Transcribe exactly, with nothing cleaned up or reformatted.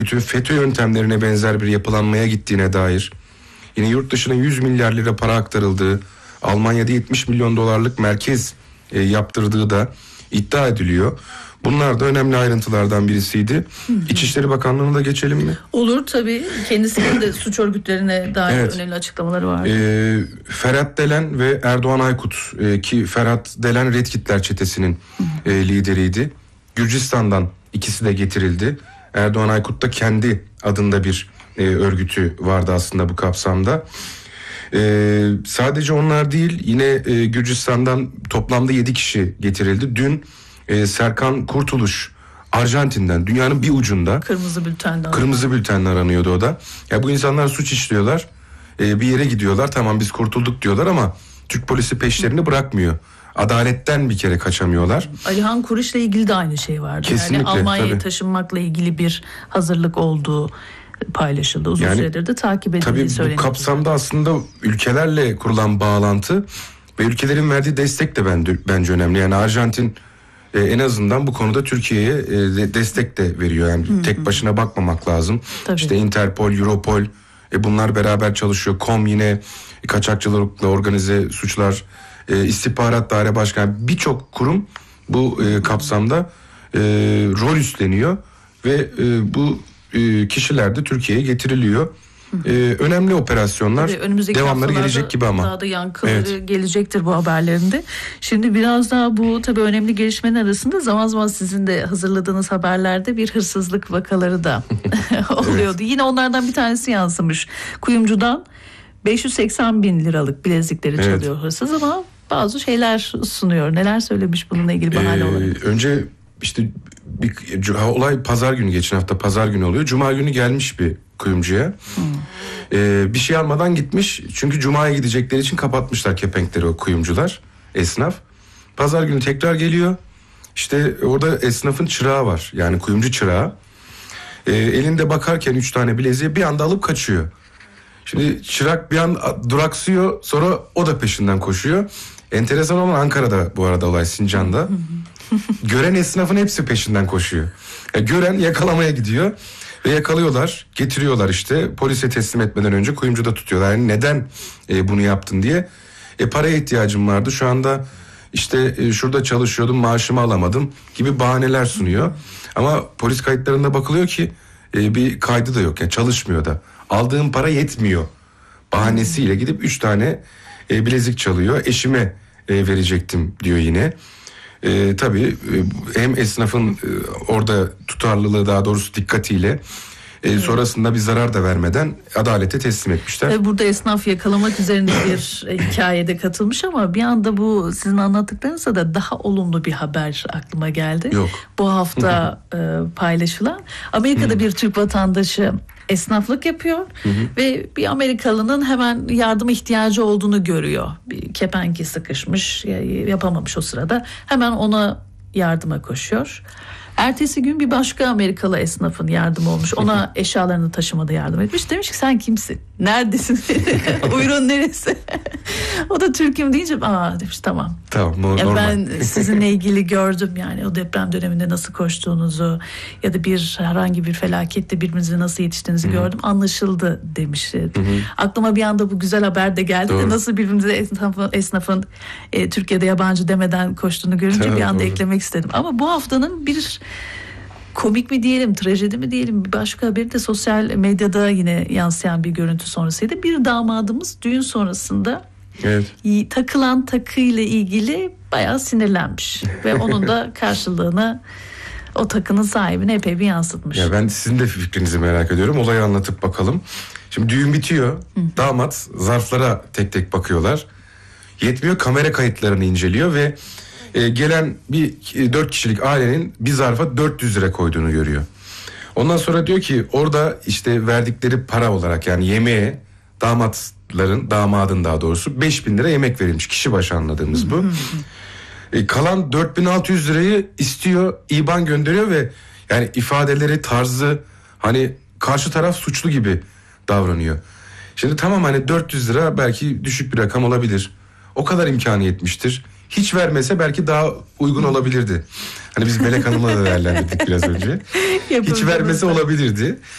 bütün FETÖ yöntemlerine benzer bir yapılanmaya gittiğine dair, yine yurt dışına yüz milyar lira para aktarıldığı, Almanya'da yetmiş milyon dolarlık merkez e, yaptırdığı da iddia ediliyor. Bunlar da önemli ayrıntılardan birisiydi. Hı hı. İçişleri Bakanlığı'na da geçelim mi? Olur tabii. Kendisinin de suç örgütlerine dair evet. önemli açıklamaları var. Ee, Ferhat Delen ve Erdoğan Aykut e, ki Ferhat Delen Red Kitler çetesinin e, lideriydi. Gürcistan'dan ikisi de getirildi. Erdoğan Aykut da kendi adında bir e, örgütü vardı aslında bu kapsamda. Ee, sadece onlar değil, yine e, Gürcistan'dan toplamda yedi kişi getirildi. Dün e, Serkan Kurtuluş Arjantin'den, dünyanın bir ucunda kırmızı bültenle kırmızı bültenle aranıyordu o da. Ya bu insanlar suç işliyorlar, e, bir yere gidiyorlar, tamam biz kurtulduk diyorlar ama Türk polisi peşlerini bırakmıyor. Adaletten bir kere kaçamıyorlar. Alihan Kuriş'le ilgili de aynı şey vardı. Kesinlikle, yani Almanya'ya tabii. taşınmakla ilgili bir hazırlık olduğu paylaşıldı. Uzun yani, süredir de takip edildiği söyleniyor. Tabii bu kapsamda aslında ülkelerle kurulan bağlantı ve ülkelerin verdiği destek de bence, bence önemli. Yani Arjantin e, en azından bu konuda Türkiye'ye e, de, destek de veriyor. Yani hı hı. tek başına bakmamak lazım. Tabii. İşte Interpol, Europol e, bunlar beraber çalışıyor. KOM yine e, kaçakçılıkla organize suçlar, e, istihbarat daire başkanı, birçok kurum bu e, kapsamda e, rol üstleniyor ve e, bu kişiler de Türkiye'ye getiriliyor. Ee, önemli operasyonlar, devamları gelecek gibi ama. Daha da yankıları evet. gelecektir bu haberlerinde. Şimdi biraz daha bu tabii önemli gelişmenin arasında zaman zaman sizin de hazırladığınız haberlerde bir hırsızlık vakaları da oluyordu. Evet. Yine onlardan bir tanesi yansımış. Kuyumcudan beş yüz seksen bin liralık bilezikleri evet. çalıyor hırsız ama bazı şeyler sunuyor. Neler söylemiş bununla ilgili bahane ee, olarak? Önce işte bir olay pazar günü, geçen hafta pazar günü oluyor. Cuma günü gelmiş bir kuyumcuya. Hmm. Ee, bir şey almadan gitmiş. Çünkü Cuma'ya gidecekleri için kapatmışlar kepenkleri o kuyumcular, esnaf. Pazar günü tekrar geliyor. İşte orada esnafın çırağı var. Yani kuyumcu çırağı. Ee, elinde bakarken üç tane bileziği bir anda alıp kaçıyor. Şimdi çırak bir an duraksıyor. Sonra o da peşinden koşuyor. Enteresan olan Ankara'da bu arada olay, Sincan'da. Gören esnafın hepsi peşinden koşuyor. Yani gören yakalamaya gidiyor ve yakalıyorlar, getiriyorlar işte. Polise teslim etmeden önce kuyumcuda tutuyorlar. Yani neden e, bunu yaptın diye. E, paraya ihtiyacım vardı. Şu anda işte e, şurada çalışıyordum, maaşımı alamadım gibi bahaneler sunuyor. Ama polis kayıtlarında bakılıyor ki e, bir kaydı da yok. Yani çalışmıyor da. Aldığım para yetmiyor bahanesiyle gidip üç tane e, bilezik çalıyor. Eşime e, verecektim diyor yine. Ee, tabii hem esnafın e, orada tutarlılığı, daha doğrusu dikkatiyle e, evet. sonrasında bir zarar da vermeden adalete teslim etmişler. Tabii burada esnaf yakalamak üzerine bir hikayede katılmış ama bir anda bu sizin anlattıklarınızda da daha olumlu bir haber aklıma geldi. Yok. Bu hafta e, paylaşılan Amerika'da bir Türk vatandaşı esnaflık yapıyor hı hı. ve bir Amerikalının hemen yardıma ihtiyacı olduğunu görüyor. Bir kepenki sıkışmış, yapamamış o sırada. Hemen ona yardıma koşuyor. Ertesi gün bir başka Amerikalı esnafın yardımı olmuş. Ona eşyalarını taşımada yardım etmiş. Demiş ki sen kimsin? Neredesin? Buyurun neresi? O da Türk'üm deyince aa demiş tamam. Tamam no, ya normal. Ben sizinle ilgili gördüm yani o deprem döneminde nasıl koştuğunuzu ya da bir herhangi bir felakette birbirinize nasıl yetiştiğinizi Hı-hı. gördüm. Anlaşıldı demiş. Hı-hı. Aklıma bir anda bu güzel haber de geldi de nasıl birbirimize esnafın, esnafın e, Türkiye'de yabancı demeden koştuğunu görünce tamam, bir anda doğru. eklemek istedim. Ama bu haftanın bir komik mi diyelim, trajedi mi diyelim, bir başka haberi de sosyal medyada yine yansıyan bir görüntü sonrasıydı. Bir damadımız düğün sonrasında evet. takılan takıyla ilgili bayağı sinirlenmiş ve onun da karşılığını o takının sahibine epey bir yansıtmış. Ya ben sizin de fikrinizi merak ediyorum. Olayı anlatıp bakalım. Şimdi düğün bitiyor. Hı. Damat zarflara tek tek bakıyorlar. Yetmiyor, kamera kayıtlarını inceliyor ve e, gelen bir e, dört kişilik ailenin bir zarfa dört yüz lira koyduğunu görüyor. Ondan sonra diyor ki orada işte verdikleri para olarak yani yemeğe damatların, damadın daha doğrusu beş bin lira yemek verilmiş. Kişi başı anladığımız bu. e, kalan dört bin altı yüz lirayı istiyor, İ B A N gönderiyor ve yani ifadeleri, tarzı hani karşı taraf suçlu gibi davranıyor. Şimdi tamam hani dört yüz lira belki düşük bir rakam olabilir. O kadar imkanı yetmiştir. Hiç vermese belki daha uygun olabilirdi. Hani biz Melek Hanım'la da değerlendirdik biraz önce. Hiç vermese olabilirdi.